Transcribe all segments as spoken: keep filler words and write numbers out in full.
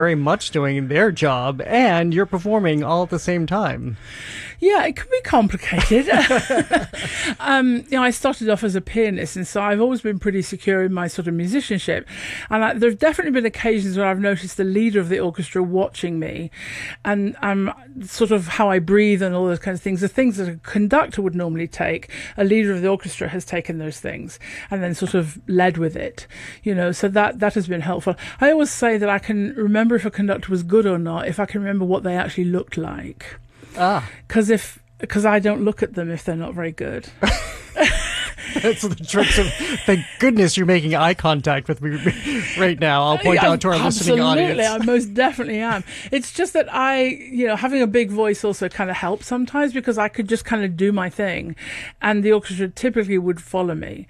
very much doing their job and you're performing all at the same time. Yeah, it can be complicated. um, you know, I started off as a pianist, and so I've always been pretty secure in my sort of musicianship. And I, there have definitely been occasions where I've noticed the leader of the orchestra watching me, and um, sort of how I breathe and all those kinds of things. The things that a conductor would normally take, a leader of the orchestra has taken those things and then sort of led with it. You know, so that that has been helpful. I always say that I can remember if a conductor was good or not if I can remember what they actually looked like. Ah, because if because I don't look at them if they're not very good. That's the tricks of. Thank goodness you're making eye contact with me right now. I'll point yeah, out to our listening audience. Absolutely, I most definitely am. It's just that I, you know, having a big voice also kind of helps sometimes because I could just kind of do my thing, and the orchestra typically would follow me.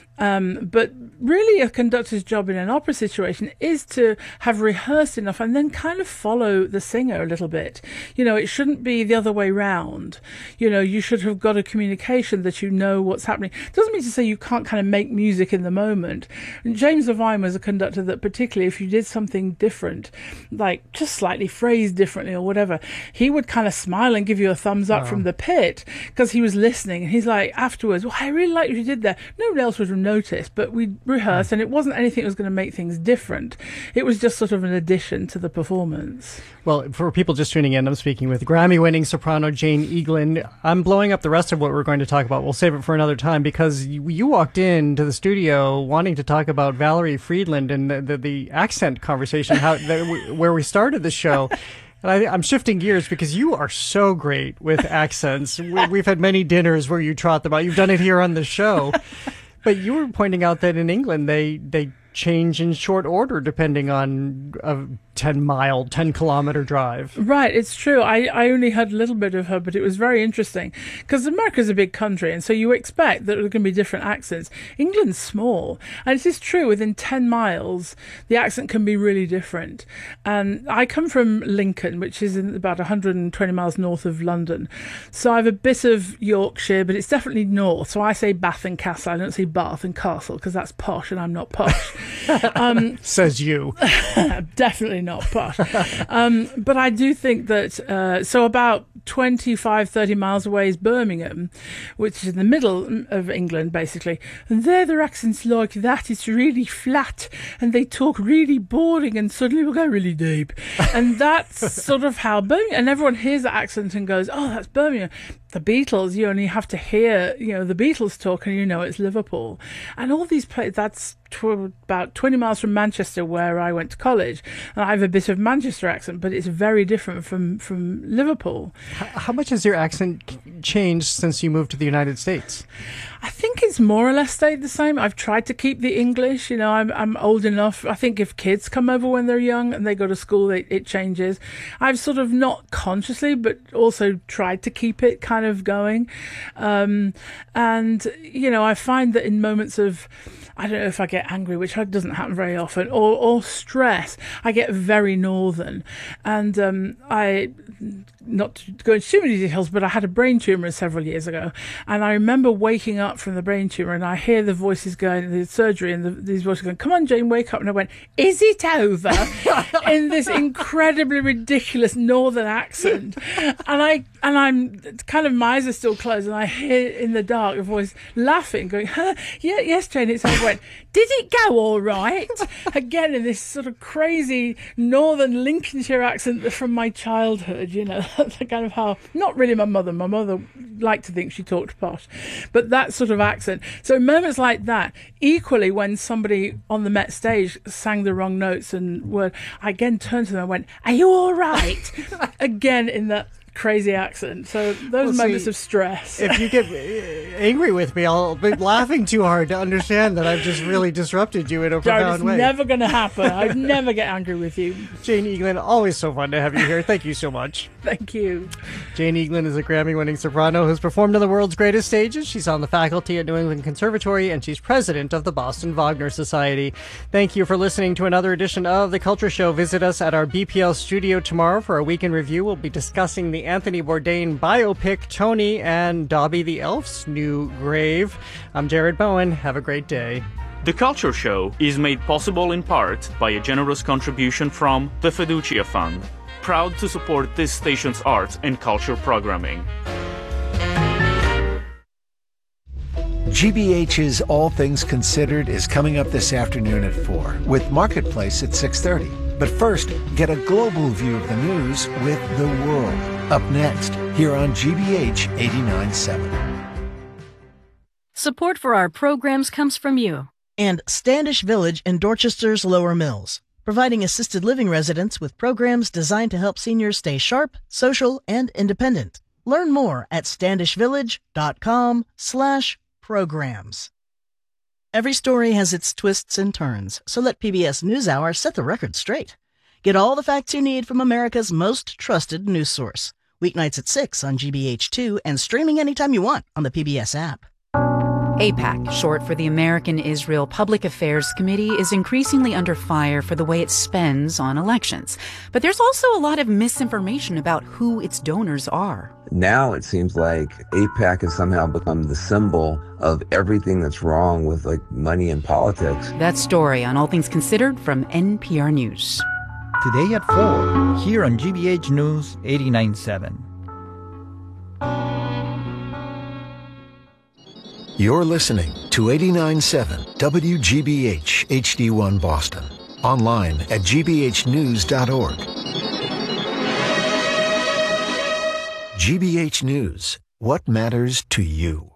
Um, but really a conductor's job in an opera situation is to have rehearsed enough and then kind of follow the singer a little bit. You know, it shouldn't be the other way round. You know, you should have got a communication that you know what's happening. Doesn't mean to say you can't kind of make music in the moment. James Levine was a conductor that particularly if you did something different, like just slightly phrased differently or whatever, he would kind of smile and give you a thumbs up oh. from the pit because he was listening. And he's like, afterwards, well, I really like what you did there. Nobody else would notice, but we rehearsed and it wasn't anything that was going to make things different. It was just sort of an addition to the performance. Well, for people just tuning in, I'm speaking with Grammy-winning soprano Jane Eaglin. I'm blowing up the rest of what we're going to talk about. We'll save it for another time because you, you walked into the studio wanting to talk about Valerie Friedland and the, the, the accent conversation, how the, where we started the show. And I, I'm shifting gears because you are so great with accents. we, we've had many dinners where you trot them out. You've done it here on the show. But you were pointing out that in England, they, they change in short order depending on a ten mile, ten kilometer drive. Right, it's true. I, I only had a little bit of her, but it was very interesting because America's a big country, and so you expect that there are going to be different accents. England's small, and it is true, within ten miles, the accent can be really different. And I come from Lincoln, which is in about one hundred twenty miles north of London. So I have a bit of Yorkshire, but it's definitely north. So I say Bath and Castle. I don't say Bath and Castle because that's posh, and I'm not posh. um, Says you. Definitely not posh. um, but I do think that, uh, so about twenty-five, thirty miles away is Birmingham, which is in the middle of England, basically. And there their accent's like that. It's really flat and they talk really boring and suddenly we'll go really deep. And that's sort of how Birmingham, and everyone hears that accent and goes, oh, that's Birmingham. The Beatles, you only have to hear, you know, the Beatles talk and you know it's Liverpool. And all these places, that's tw- about twenty miles from Manchester where I went to college. And I have a bit of Manchester accent, but it's very different from, from Liverpool. How, how much has your accent changed since you moved to the United States? I think it's more or less stayed the same. I've tried to keep the English, you know, I'm I'm old enough. I think if kids come over when they're young and they go to school, it, it changes. I've sort of not consciously, but also tried to keep it kind of going. Um, and, you know, I find that in moments of, I don't know if I get angry, which doesn't happen very often, or, or stress, I get very northern. And um, I, not to go into too many details, but I had a brain tumour several years ago. And I remember waking up from the brain tumour and I hear the voices going, the surgery, and the, these voices going, come on, Jane, wake up. And I went, is it over? In this incredibly ridiculous northern accent. And, I, and I'm kind of, my eyes are still closed and I hear in the dark a voice laughing, going, huh, yeah, yes, Jane, it's over. I went, did it go all right? Again, in this sort of crazy northern Lincolnshire accent from my childhood, you know, that's kind of how, not really my mother, my mother liked to think she talked posh, but that sort of accent. So moments like that, equally when somebody on the Met stage sang the wrong notes and word, I again turned to them and went, are you all right? Again in that crazy accent. So those well, moments see, of stress. If you get angry with me, I'll be laughing too hard to understand that I've just really disrupted you in a profound Jared, it's way. It's never going to happen. I'd never get angry with you. Jane Eaglin, always so fun to have you here. Thank you so much. Thank you. Jane Eaglin is a Grammy-winning soprano who's performed on the world's greatest stages. She's on the faculty at New England Conservatory, and she's president of the Boston Wagner Society. Thank you for listening to another edition of The Culture Show. Visit us at our B P L studio tomorrow for a weekend review. We'll be discussing the Anthony Bourdain biopic, Tony and Dobby the Elf's New Grave. I'm Jared Bowen. Have a great day. The Culture Show is made possible in part by a generous contribution from the Fiducia Fund, proud to support this station's arts and culture programming. G B H's All Things Considered is coming up this afternoon at four, with Marketplace at six thirty. But first, get a global view of the news with The World, up next, here on G B H eighty-nine point seven. Support for our programs comes from you. And Standish Village in Dorchester's Lower Mills, providing assisted living residents with programs designed to help seniors stay sharp, social, and independent. Learn more at standishvillage.com slash programs. Every story has its twists and turns, so let P B S NewsHour set the record straight. Get all the facts you need from America's most trusted news source. Weeknights at six on G B H two and streaming anytime you want on the P B S app. AIPAC, short for the American Israel Public Affairs Committee, is increasingly under fire for the way it spends on elections. But there's also a lot of misinformation about who its donors are. Now it seems like AIPAC has somehow become the symbol of everything that's wrong with like money and politics. That story on All Things Considered from N P R News. Today at four, here on G B H News eighty-nine point seven. You're listening to eighty-nine point seven W G B H H D one Boston. Online at g b h news dot org. G B H News. What matters to you?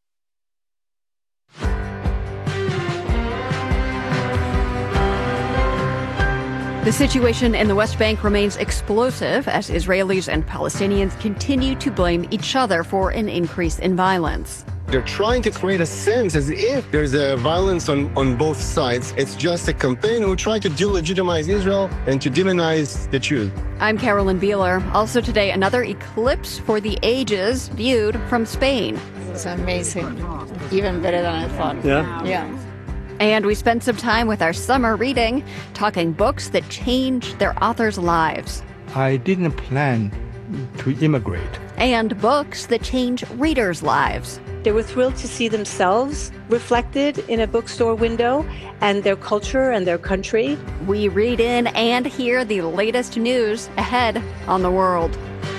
The situation in the West Bank remains explosive as Israelis and Palestinians continue to blame each other for an increase in violence. They're trying to create a sense as if there's a violence on, on both sides. It's just a campaign who try to delegitimize Israel and to demonize the Jews. I'm Carolyn Beeler. Also today, another eclipse for the ages viewed from Spain. It's amazing. Even better than I thought. Yeah? Yeah. And we spent some time with our summer reading, talking books that changed their authors' lives. I didn't plan to immigrate. And books that change readers' lives. They were thrilled to see themselves reflected in a bookstore window and their culture and their country. We read in and hear the latest news ahead on The World.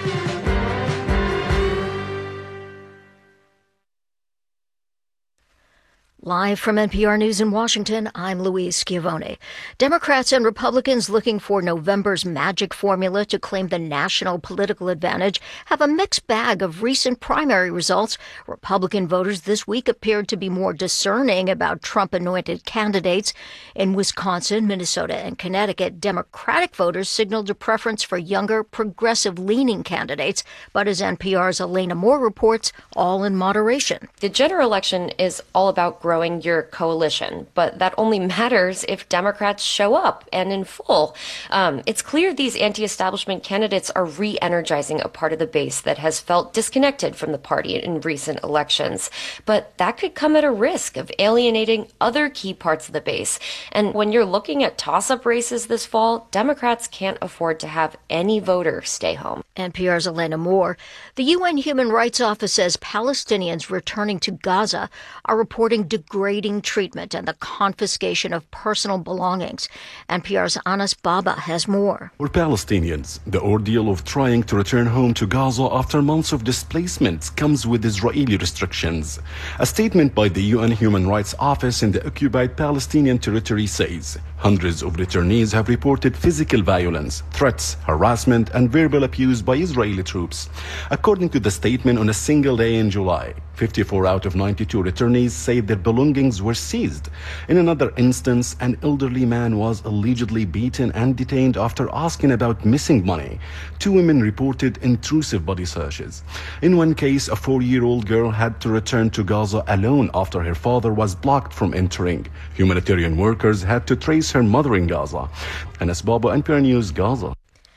Live from N P R News in Washington, I'm Louise Schiavone. Democrats and Republicans looking for November's magic formula to claim the national political advantage have a mixed bag of recent primary results. Republican voters this week appeared to be more discerning about Trump-anointed candidates. In Wisconsin, Minnesota, and Connecticut, Democratic voters signaled a preference for younger, progressive-leaning candidates. But as N P R's Elena Moore reports, all in moderation. The general election is all about growth. Growing your coalition, but that only matters if Democrats show up and in full. Um, it's clear these anti-establishment candidates are re-energizing a part of the base that has felt disconnected from the party in recent elections. But that could come at a risk of alienating other key parts of the base. And when you're looking at toss-up races this fall, Democrats can't afford to have any voter stay home. N P R's Elena Moore. The U N Human Rights Office says Palestinians returning to Gaza are reporting degrading treatment and the confiscation of personal belongings. N P R's Anas Baba has more. For Palestinians, the ordeal of trying to return home to Gaza after months of displacement comes with Israeli restrictions. A statement by the U N Human Rights Office in the occupied Palestinian territory says hundreds of returnees have reported physical violence, threats, harassment, and verbal abuse by Israeli troops. According to the statement, on a single day in July, fifty-four out of ninety-two returnees say their belongings were seized. In another instance, an elderly man was allegedly beaten and detained after asking about missing money. Two women reported intrusive body searches. In one case, a four-year-old girl had to return to Gaza alone after her father was blocked from entering. Humanitarian workers had to trace her mother in Gaza. Anas Baba, N P R News, Gaza.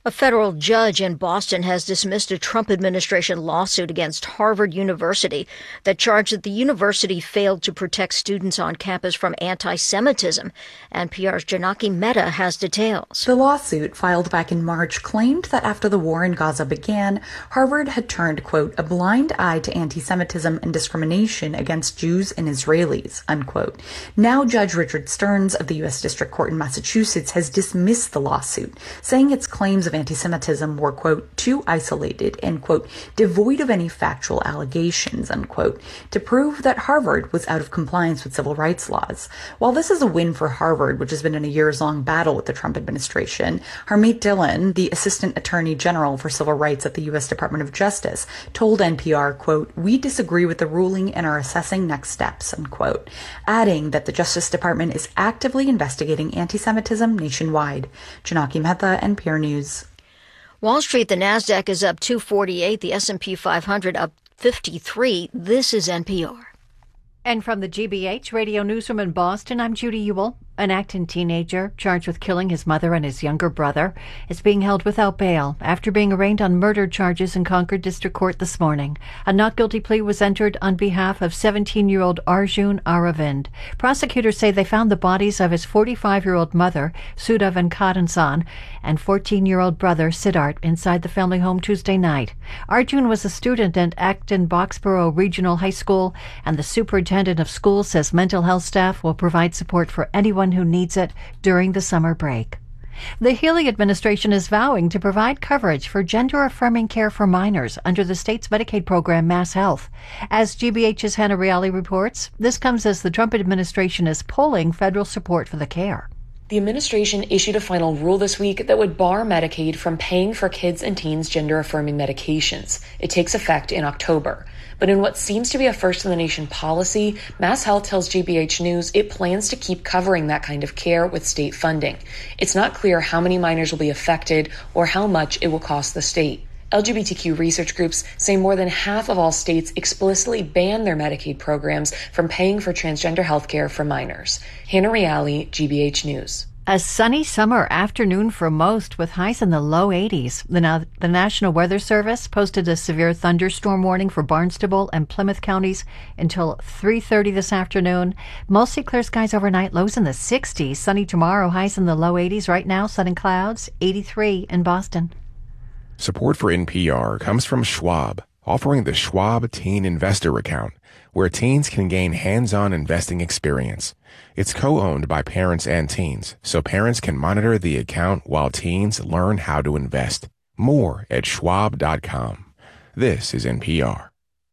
A federal judge in Boston has dismissed a Trump administration lawsuit against Harvard University that charged that the university failed to protect students on campus from anti-Semitism. N P R's Janaki Mehta has details. The lawsuit, filed back in March, claimed that after the war in Gaza began, Harvard had turned, quote, a blind eye to anti-Semitism and discrimination against Jews and Israelis, unquote. Now Judge Richard Stearns of the U S District Court in Massachusetts has dismissed the lawsuit, saying its claims of anti-Semitism were, quote, too isolated and, quote, devoid of any factual allegations, unquote, to prove that Harvard was out of compliance with civil rights laws. While this is a win for Harvard, which has been in a years-long battle with the Trump administration, Harmeet Dillon, the Assistant Attorney General for Civil Rights at the U S Department of Justice, told N P R, quote, we disagree with the ruling and are assessing next steps, unquote, adding that the Justice Department is actively investigating anti-Semitism nationwide. Janaki Mehta, N P R News. Wall Street, the NASDAQ is up two forty-eight, the S and P five hundred up fifty-three. This is N P R. And from the G B H Radio Newsroom in Boston, I'm Judy Ewell. An Acton teenager charged with killing his mother and his younger brother is being held without bail after being arraigned on murder charges in Concord District Court this morning. A not guilty plea was entered on behalf of seventeen-year-old Arjun Aravind. Prosecutors say they found the bodies of his forty-five-year-old mother, Sudha Venkatansan, and fourteen-year-old brother, Siddharth, inside the family home Tuesday night. Arjun was a student at Acton Boxborough Regional High School, and the superintendent of schools says mental health staff will provide support for anyone who needs it during the summer break. The Healy administration is vowing to provide coverage for gender-affirming care for minors under the state's Medicaid program, Mass Health. As G B H's Hannah Reale reports, this comes as the Trump administration is pulling federal support for the care. The administration issued a final rule this week that would bar Medicaid from paying for kids and teens gender-affirming medications. It takes effect in October. But in what seems to be a first-in-the-nation policy, Mass Health tells G B H News it plans to keep covering that kind of care with state funding. It's not clear how many minors will be affected or how much it will cost the state. L G B T Q research groups say more than half of all states explicitly ban their Medicaid programs from paying for transgender health care for minors. Hannah Reale, G B H News. A sunny summer afternoon for most, with highs in the low eighties. The, Na- the National Weather Service posted a severe thunderstorm warning for Barnstable and Plymouth counties until three thirty this afternoon. Mostly clear skies overnight, lows in the sixties. Sunny tomorrow, highs in the low eighties. Right now, sun and clouds, eighty-three in Boston. Support for N P R comes from Schwab, offering the Schwab Teen Investor Account, where teens can gain hands-on investing experience. It's co-owned by parents and teens, so parents can monitor the account while teens learn how to invest. More at schwab dot com. This is N P R.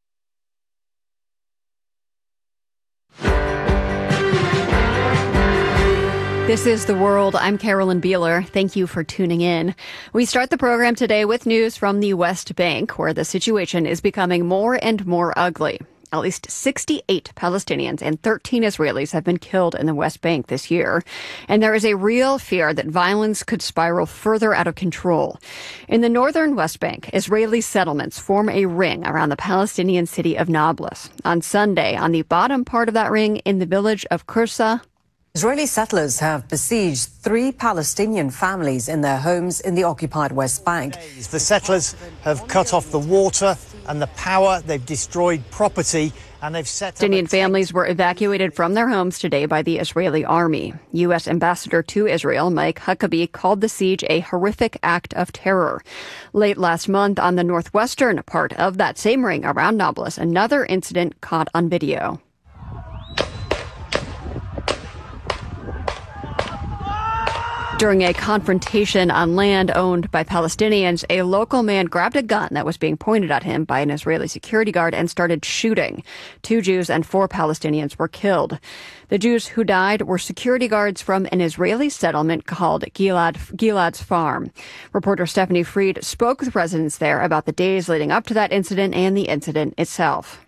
This is The World. I'm Carolyn Beeler. Thank you for tuning in. We start the program today with news from the West Bank, where the situation is becoming more and more ugly. At least sixty-eight Palestinians and thirteen Israelis have been killed in the West Bank this year, and there is a real fear that violence could spiral further out of control. In the northern West Bank, Israeli settlements form a ring around the Palestinian city of Nablus. On Sunday, on the bottom part of that ring in the village of Kursa, Israeli settlers have besieged three Palestinian families in their homes in the occupied West Bank. The settlers have cut off the water and the power. They've destroyed property, and they've set up... Palestinian families were evacuated from their homes today by the Israeli army. U S Ambassador to Israel, Mike Huckabee, called the siege a horrific act of terror. Late last month, on the northwestern part of that same ring around Nablus, another incident caught on video. During a confrontation on land owned by Palestinians, a local man grabbed a gun that was being pointed at him by an Israeli security guard and started shooting. Two Jews and four Palestinians were killed. The Jews who died were security guards from an Israeli settlement called Gilad, Gilad's Farm. Reporter Stephanie Freed spoke with residents there about the days leading up to that incident and the incident itself.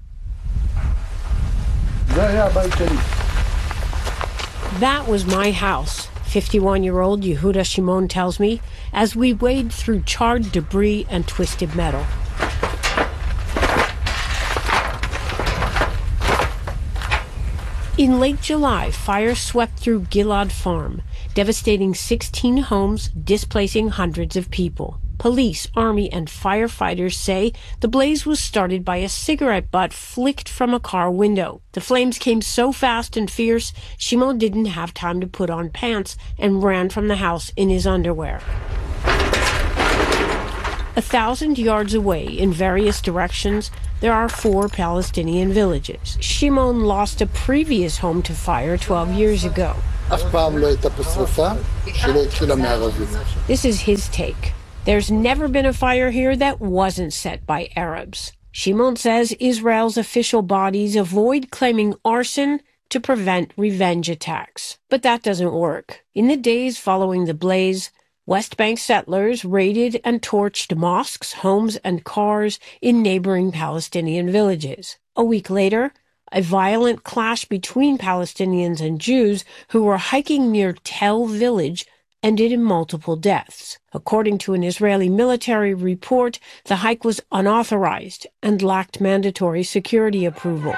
That was my house. fifty-one-year-old Yehuda Shimon tells me, as we wade through charred debris and twisted metal. In late July, fire swept through Gilad Farm, devastating sixteen homes, displacing hundreds of people. Police, army, and firefighters say the blaze was started by a cigarette butt flicked from a car window. The flames came so fast and fierce, Shimon didn't have time to put on pants and ran from the house in his underwear. A thousand yards away, in various directions, there are four Palestinian villages. Shimon lost a previous home to fire twelve years ago. This is his take. There's never been a fire here that wasn't set by Arabs. Shimon says Israel's official bodies avoid claiming arson to prevent revenge attacks. But that doesn't work. In the days following the blaze, West Bank settlers raided and torched mosques, homes, and cars in neighboring Palestinian villages. A week later, a violent clash between Palestinians and Jews who were hiking near Tel Village ended in multiple deaths. According to an Israeli military report, the hike was unauthorized and lacked mandatory security approval.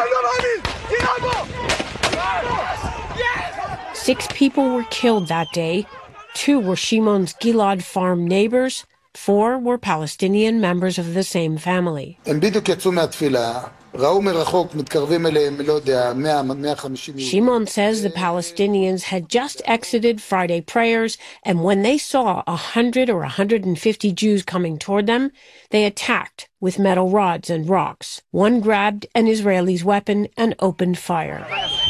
Six people were killed that day. Two were Shimon's Gilad farm neighbors. Four were Palestinian members of the same family. Shimon says the Palestinians had just exited Friday prayers, and when they saw a hundred or a hundred and fifty Jews coming toward them, they attacked with metal rods and rocks. One grabbed an Israeli's weapon and opened fire.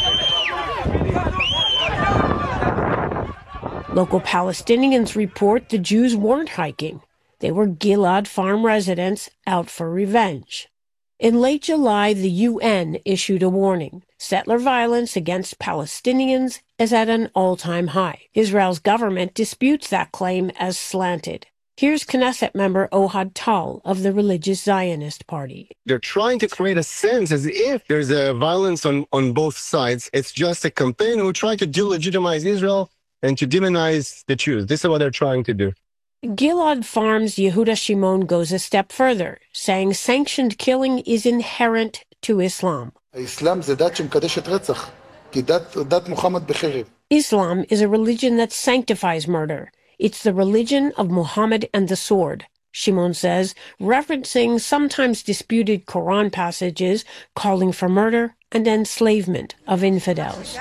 Local Palestinians report the Jews weren't hiking. They were Gilad farm residents out for revenge. In late July, the U N issued a warning. Settler violence against Palestinians is at an all-time high. Israel's government disputes that claim as slanted. Here's Knesset member Ohad Tal of the Religious Zionist Party. They're trying to create a sense as if there's a violence on, on both sides. It's just a campaign who try to delegitimize Israel and to demonize the Jews. This is what they're trying to do. Gilad Farm's Yehuda Shimon goes a step further, saying sanctioned killing is inherent to Islam. Islam is a religion that sanctifies murder. It's the religion of Muhammad and the sword, Shimon says, referencing sometimes disputed Quran passages calling for murder and enslavement of infidels.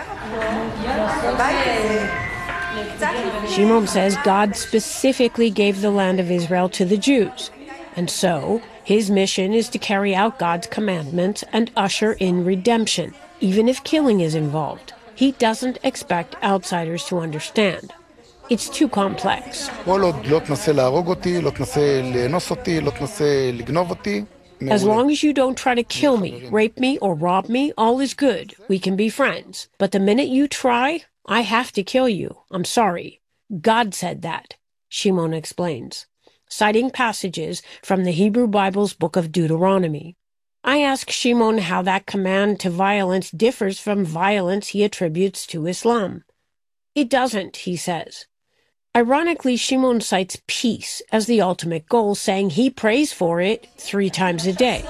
Shimon says God specifically gave the land of Israel to the Jews, and so his mission is to carry out God's commandments and usher in redemption, even if killing is involved. He doesn't expect outsiders to understand. It's too complex. As long as you don't try to kill me, rape me, or rob me, all is good. We can be friends. But the minute you try, I have to kill you. I'm sorry. God said that, Shimon explains, citing passages from the Hebrew Bible's book of Deuteronomy. I ask Shimon how that command to violence differs from violence he attributes to Islam. It doesn't, he says. Ironically, Shimon cites peace as the ultimate goal, saying he prays for it three times a day.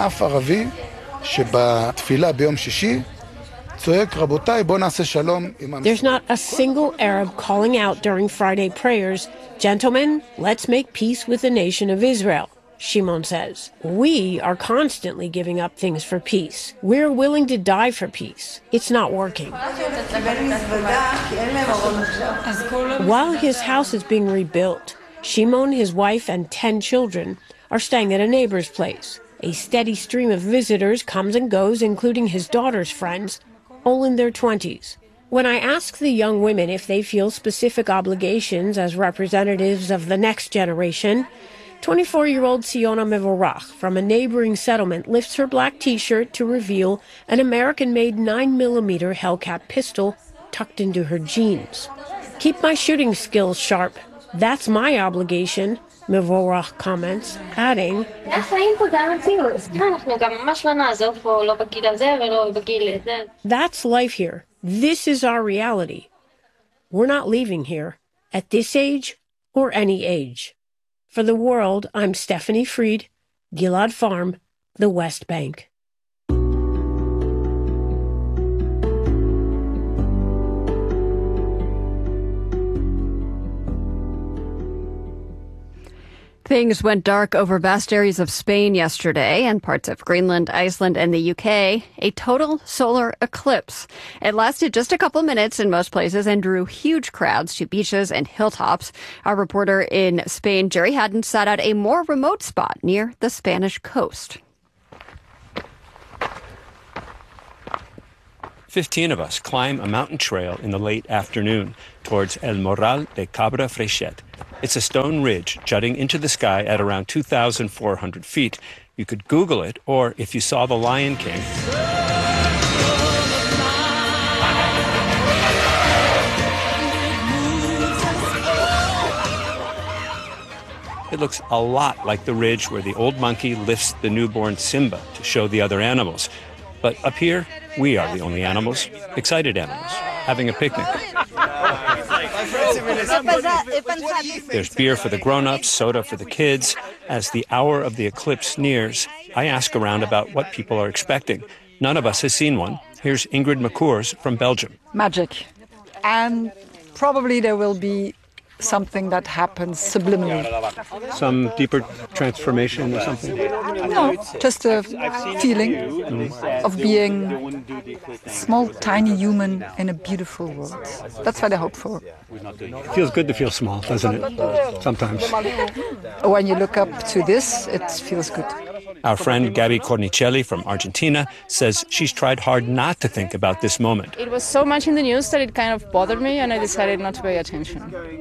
There's not a single Arab calling out during Friday prayers, "Gentlemen, let's make peace with the nation of Israel," Shimon says. We are constantly giving up things for peace. We're willing to die for peace. It's not working. While his house is being rebuilt, Shimon, his wife, and ten children are staying at a neighbor's place. A steady stream of visitors comes and goes, including his daughter's friends, all in their twenties. When I ask the young women if they feel specific obligations as representatives of the next generation, twenty-four-year-old Siona Mevorach from a neighboring settlement lifts her black T-shirt to reveal an American-made nine millimeter Hellcat pistol tucked into her jeans. Keep my shooting skills sharp. That's my obligation, Mevorach comments, adding, that's life here. This is our reality. We're not leaving here, at this age or any age. For the world, I'm Stephanie Fried, Gilad Farm, the West Bank. Things went dark over vast areas of Spain yesterday and parts of Greenland, Iceland, and the U K. A total solar eclipse. It lasted just a couple minutes in most places and drew huge crowds to beaches and hilltops. Our reporter in Spain, Jerry Haddon, sat at a more remote spot near the Spanish coast. Fifteen of us climb a mountain trail in the late afternoon towards El Morral de Cabra Freixet. It's a stone ridge jutting into the sky at around two thousand four hundred feet. You could Google it, or if you saw The Lion King, it looks a lot like the ridge where the old monkey lifts the newborn Simba to show the other animals. But up here, we are the only animals, excited animals, having a picnic. There's beer for the grown-ups, soda for the kids. As the hour of the eclipse nears, I ask around about what people are expecting. None of us has seen one. Here's Ingrid McCours from Belgium. Magic. And probably there will be something that happens subliminally. Some deeper transformation or something? No, just a feeling mm. of being a small, tiny human in a beautiful world. That's what I hope for. It feels good to feel small, doesn't it? Sometimes. When you look up to this, it feels good. Our friend Gabby Cornicelli from Argentina says she's tried hard not to think about this moment. It was so much in the news that it kind of bothered me, and I decided not to pay attention.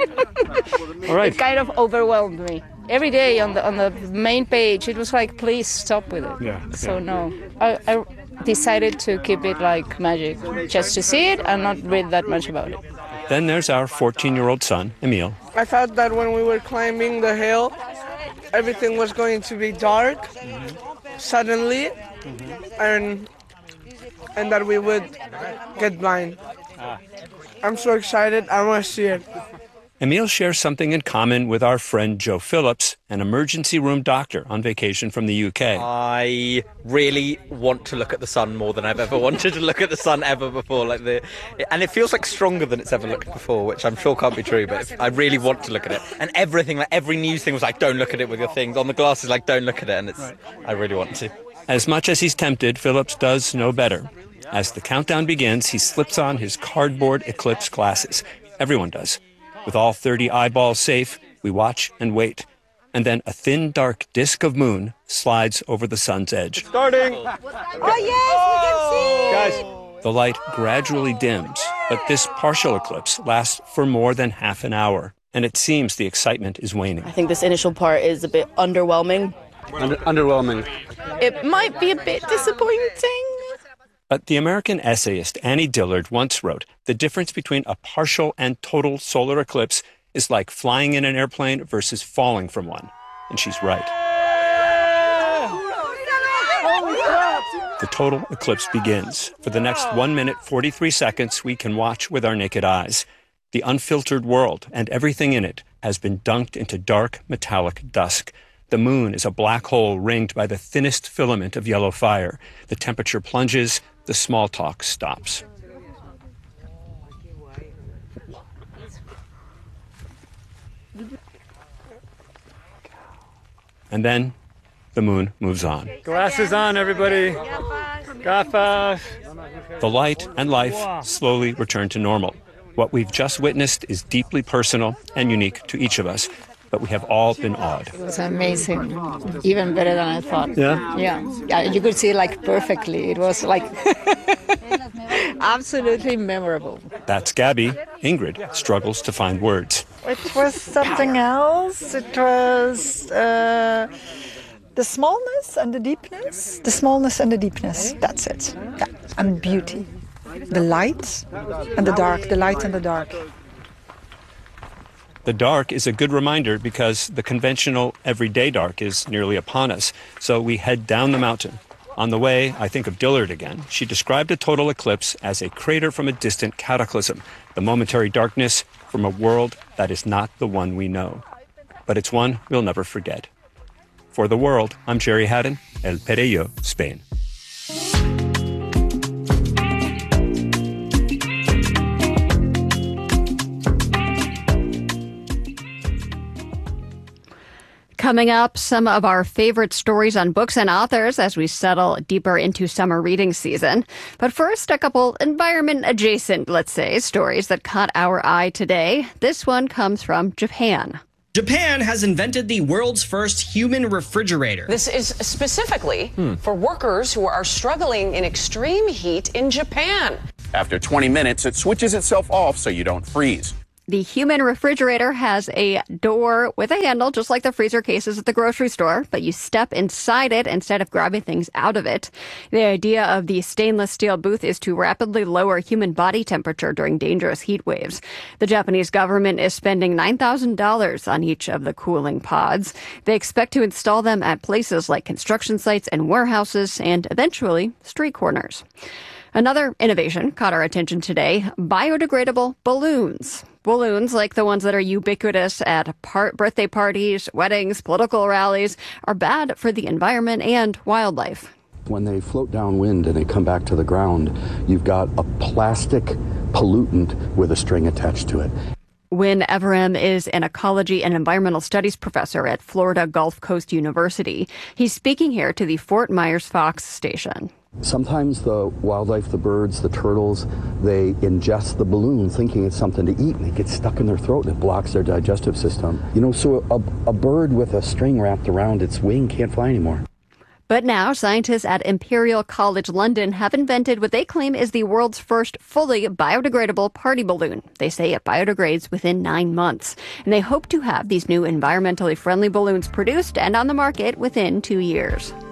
All right. It kind of overwhelmed me. Every day on the on the main page, it was like, please stop with it. Yeah, so yeah. no, I, I decided to keep it like magic, just to see it and not read that much about it. Then there's our fourteen-year-old son, Emil. I thought that when we were climbing the hill, everything was going to be dark mm-hmm. suddenly, mm-hmm. and and that we would get blind. Ah. I'm so excited. I want to see it. Emil shares something in common with our friend Joe Phillips, an emergency room doctor on vacation from the U K. I really want to look at the sun more than I've ever wanted to look at the sun ever before. Like the, and it feels like stronger than it's ever looked before, which I'm sure can't be true, but I really want to look at it. And everything, like every news thing was like, don't look at it with your things. On the glasses, like, don't look at it. And it's, right. I really want to. As much as he's tempted, Phillips does know better. As the countdown begins, he slips on his cardboard eclipse glasses. Everyone does. With all thirty eyeballs safe, we watch and wait. And then a thin, dark disk of moon slides over the sun's edge. Starting! Oh, yes, we can see! Guys! The light gradually dims, but this partial eclipse lasts for more than half an hour, and it seems the excitement is waning. I think this initial part is a bit underwhelming. Under- underwhelming. It might be a bit disappointing. But the American essayist Annie Dillard once wrote, the difference between a partial and total solar eclipse is like flying in an airplane versus falling from one. And she's right. The total eclipse begins. For the next one minute, forty-three seconds, we can watch with our naked eyes. The unfiltered world and everything in it has been dunked into dark, metallic dusk. The moon is a black hole ringed by the thinnest filament of yellow fire. The temperature plunges. The small talk stops. And then the moon moves on. Glasses on, everybody. Gafas. The light and life slowly return to normal. What we've just witnessed is deeply personal and unique to each of us, but we have all been awed. It was amazing, even better than I thought. Yeah? Yeah, yeah, you could see like perfectly. It was like absolutely memorable. That's Gabby. Ingrid struggles to find words. It was something else. It was uh, the smallness and the deepness. The smallness and the deepness. That's it. Yeah. And beauty. The light and the dark. The light and the dark. The dark is a good reminder because the conventional everyday dark is nearly upon us. So we head down the mountain. On the way, I think of Dillard again. She described a total eclipse as a crater from a distant cataclysm, the momentary darkness from a world that is not the one we know. But it's one we'll never forget. For The World, I'm Jerry Haddon, El Perello, Spain. Coming up, some of our favorite stories on books and authors as we settle deeper into summer reading season. But first, a couple environment-adjacent, let's say, stories that caught our eye today. This one comes from Japan. Japan has invented the world's first human refrigerator. This is specifically hmm. for workers who are struggling in extreme heat in Japan. After twenty minutes, it switches itself off so you don't freeze. The human refrigerator has a door with a handle, just like the freezer cases at the grocery store, but you step inside it instead of grabbing things out of it. The idea of the stainless steel booth is to rapidly lower human body temperature during dangerous heat waves. The Japanese government is spending nine thousand dollars on each of the cooling pods. They expect to install them at places like construction sites and warehouses and eventually street corners. Another innovation caught our attention today, biodegradable balloons. Balloons, like the ones that are ubiquitous at par- birthday parties, weddings, political rallies, are bad for the environment and wildlife. When they float downwind and they come back to the ground, you've got a plastic pollutant with a string attached to it. Wynn Everham is an ecology and environmental studies professor at Florida Gulf Coast University. He's speaking here to the Fort Myers Fox station. Sometimes the wildlife, the birds, the turtles, they ingest the balloon thinking it's something to eat, and it gets stuck in their throat and it blocks their digestive system. You know, so a, a bird with a string wrapped around its wing can't fly anymore. But now, scientists at Imperial College London have invented what they claim is the world's first fully biodegradable party balloon. They say it biodegrades within nine months. And they hope to have these new environmentally friendly balloons produced and on the market within two years.